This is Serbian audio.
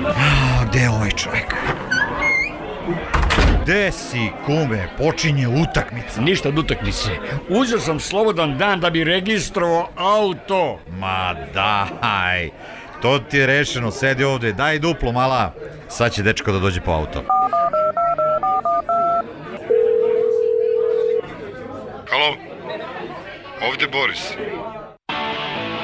Gde je ovaj čovjek? Gde si, kume? Počinje utakmica. Ništa od utakmice. Uzeo sam slobodan dan da bi registrovao auto. Ma daj, to ti je rešeno, sedi ovde, daj duplo mala. Sad će dečko da dođe po auto. Halo, ovde Boris.